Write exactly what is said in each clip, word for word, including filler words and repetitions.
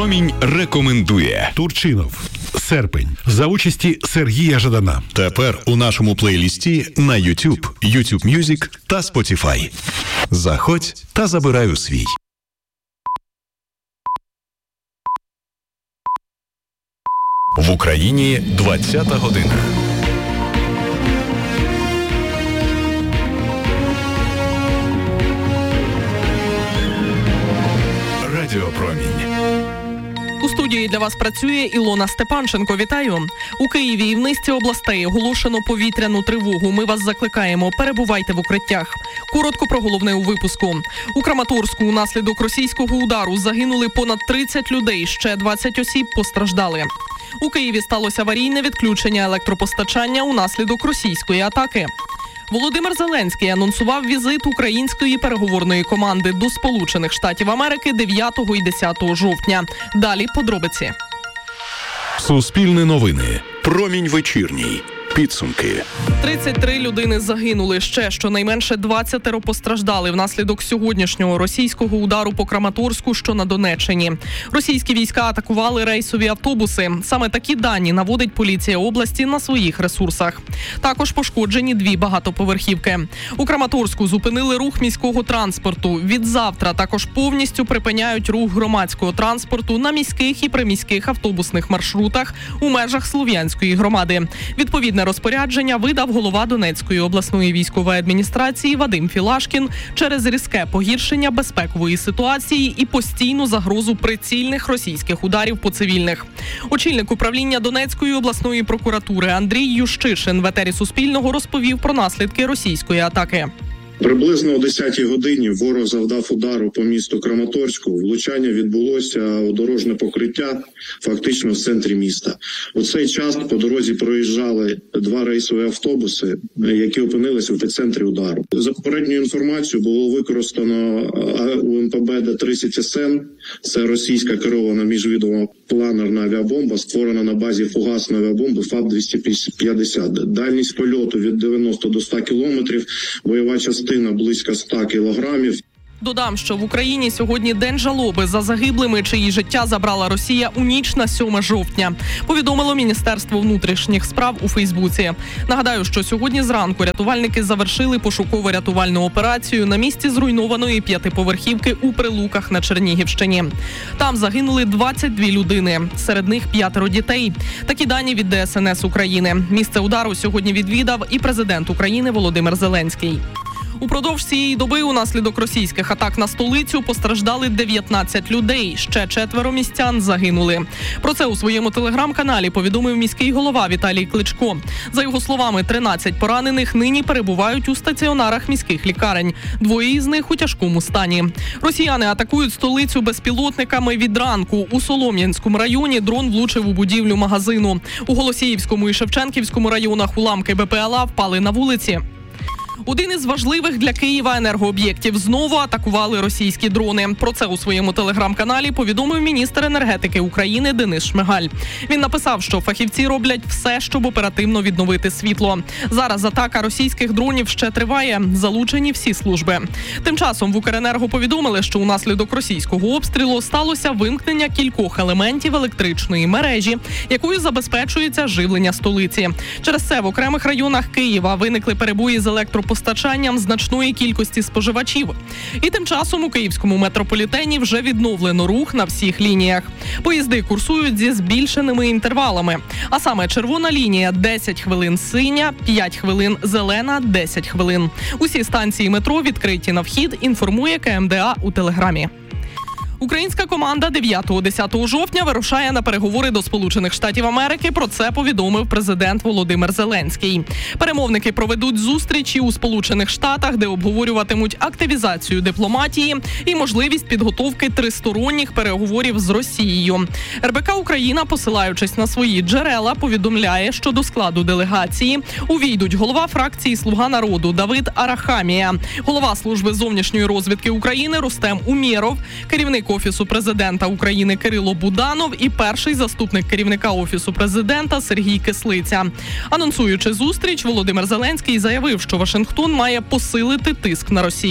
Промінь рекомендує. Турчинов. Серпень. За участі Сергія Жадана. Тепер у нашому плейлісті на YouTube, YouTube Music та Spotify. Заходь та забирай у свій. В Україні двадцята година. Радіо Промінь. У студії для вас працює Ілона Степанченко. Вітаю. У Києві і в низці областей оголошено повітряну тривогу. Ми вас закликаємо. Перебувайте в укриттях. Коротко про головне у випуску. У Краматорську унаслідок російського удару загинули понад тридцять людей. Ще двадцять осіб постраждали. У Києві сталося аварійне відключення електропостачання унаслідок російської атаки. Володимир Зеленський анонсував візит української переговорної команди до Сполучених Штатів Америки дев'ятого і десятого жовтня. Далі подробиці. Суспільне новини. Промінь вечірній. Підсумки. тридцять три людини загинули. Ще щонайменше двадцять постраждали внаслідок сьогоднішнього російського удару по Краматорську, що на Донеччині. Російські війська атакували рейсові автобуси. Саме такі дані наводить поліція області на своїх ресурсах. Також пошкоджені дві багатоповерхівки. У Краматорську зупинили рух міського транспорту. Відзавтра також повністю припиняють рух громадського транспорту на міських і приміських автобусних маршрутах у межах Слов'янської громади. Відповідне розпорядження видав голова Донецької обласної військової адміністрації Вадим Філашкін через різке погіршення безпекової ситуації і постійну загрозу прицільних російських ударів по цивільних. Очільник управління Донецької обласної прокуратури Андрій Ющишин в етері Суспільного розповів про наслідки російської атаки. Приблизно о десятій годині ворог завдав удару по місту Краматорську. Влучання відбулося у дорожне покриття фактично в центрі міста. У цей час по дорозі проїжджали два рейсові автобуси, які опинилися в епіцентрі удару. За попередньою інформацією було використано У Ем Пе Бе Д тридцять Ес Ен. Це російська керована міжвідома планерна авіабомба, створена на базі фугасної авіабомби ФАБ двісті п'ятдесят. Дальність польоту від дев'яноста до ста кілометрів, бойова частина близько ста кілограмів. Додам, що в Україні сьогодні день жалоби за загиблими, чиї життя забрала Росія у ніч на сьоме жовтня. Повідомило Міністерство внутрішніх справ у Фейсбуці. Нагадаю, що сьогодні зранку рятувальники завершили пошуково-рятувальну операцію на місці зруйнованої п'ятиповерхівки у Прилуках на Чернігівщині. Там загинули двадцять дві людини, серед них п'ятеро дітей. Такі дані від Де Ес Ен Ес України. Місце удару сьогодні відвідав і президент України Володимир Зеленський. Упродовж цієї доби унаслідок російських атак на столицю постраждали дев'ятнадцять людей. Ще четверо містян загинули. Про це у своєму телеграм-каналі повідомив міський голова Віталій Кличко. За його словами, тринадцять поранених нині перебувають у стаціонарах міських лікарень. Двоє із них у тяжкому стані. Росіяни атакують столицю безпілотниками від ранку. У Солом'янському районі дрон влучив у будівлю магазину. У Голосіївському і Шевченківському районах уламки Бе Пе Ел А впали на вулиці. Один із важливих для Києва енергооб'єктів знову атакували російські дрони. Про це у своєму телеграм-каналі повідомив міністр енергетики України Денис Шмигаль. Він написав, що фахівці роблять все, щоб оперативно відновити світло. Зараз атака російських дронів ще триває, залучені всі служби. Тим часом в Укренерго повідомили, що унаслідок російського обстрілу сталося вимкнення кількох елементів електричної мережі, якою забезпечується живлення столиці. Через це в окремих районах Києва виникли перебої з електропостачанням постачанням значної кількості споживачів. І тим часом у київському метрополітені вже відновлено рух на всіх лініях. Поїзди курсують зі збільшеними інтервалами. А саме червона лінія – десять хвилин синя, п'ять хвилин зелена, десять хвилин. Усі станції метро відкриті на вхід, інформує Ке Ем Де А у Телеграмі. Українська команда дев'ятого-десятого жовтня вирушає на переговори до Сполучених Штатів Америки. Про це повідомив президент Володимир Зеленський. Перемовники проведуть зустрічі у Сполучених Штатах, де обговорюватимуть активізацію дипломатії і можливість підготовки тристоронніх переговорів з Росією. Ер Бе Ка Україна, посилаючись на свої джерела, повідомляє, що до складу делегації увійдуть голова фракції «Слуга народу» Давид Арахамія, голова служби зовнішньої розвідки України Рустем Умєров, керівник Офісу президента України Кирило Буданов і перший заступник керівника Офісу президента Сергій Кислиця. Анонсуючи зустріч, Володимир Зеленський заявив, що Вашингтон має посилити тиск на Росію.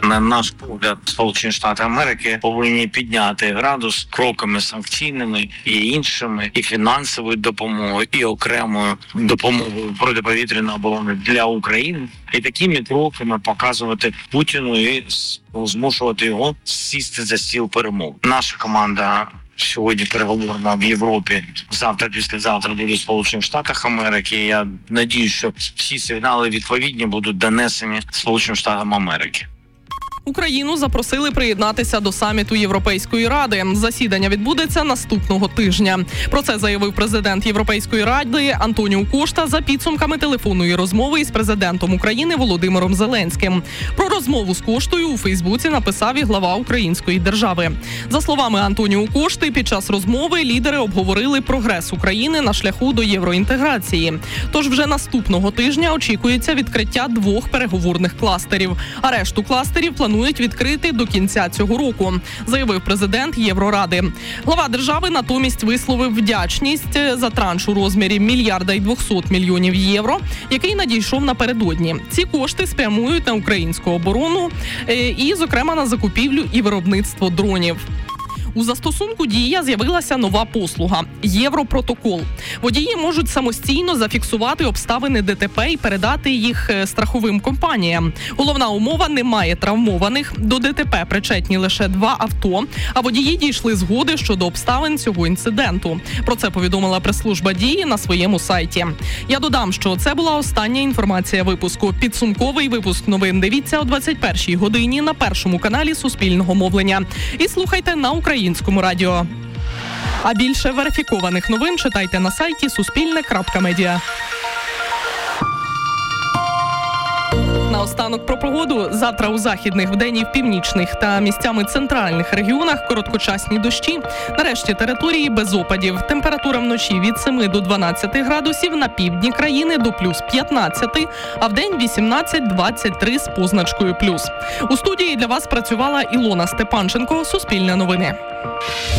На наш погляд, Сполучені Штати Америки повинні підняти градус кроками санкційними і іншими, і фінансовою допомогою, і окремою допомогою протиповітряної оборони для України. І такими кроками показувати Путіну і змушувати його сісти за стіл перемов. Наша команда сьогодні переговорна в Європі, завтра, післязавтра буде в Сполучених Штатах Америки. Я надіюсь, що всі сигнали відповідні будуть донесені Сполученим Штатам Америки. Україну запросили приєднатися до саміту Європейської ради. Засідання відбудеться наступного тижня. Про це заявив президент Європейської ради Антоніо Кошта за підсумками телефонної розмови із президентом України Володимиром Зеленським. Про розмову з Коштою у Фейсбуці написав і глава української держави. За словами Антоніо Кошти, під час розмови лідери обговорили прогрес України на шляху до євроінтеграції. Тож вже наступного тижня очікується відкриття двох переговорних кластерів, а решту кластерів планують Планують відкрити до кінця цього року, заявив президент Євроради. Глава держави натомість висловив вдячність за транш у розмірі мільярда й двохсот мільйонів євро, який надійшов напередодні. Ці кошти спрямують на українську оборону і, зокрема, на закупівлю і виробництво дронів. У застосунку «Дія» з'явилася нова послуга – Європротокол. Водії можуть самостійно зафіксувати обставини ДТП і передати їх страховим компаніям. Головна умова – немає травмованих. До ДТП причетні лише два авто, а водії дійшли згоди щодо обставин цього інциденту. Про це повідомила прес-служба «Дії» на своєму сайті. Я додам, що це була остання інформація випуску. Підсумковий випуск новин дивіться о двадцять першій годині на першому каналі Суспільного мовлення. І слухайте на Україні. Українському радіо. А більше верифікованих новин читайте на сайті суспільне крапка медіа. Наостанок про погоду. Завтра у західних, вдень і в північних та місцями центральних регіонах короткочасні дощі. Нарешті території без опадів. Температура вночі від семи до дванадцяти градусів, на півдні країни до плюс п'ятнадцяти, а вдень вісімнадцять двадцять три з позначкою плюс. У студії для вас працювала Ілона Степанченко. Суспільне новини.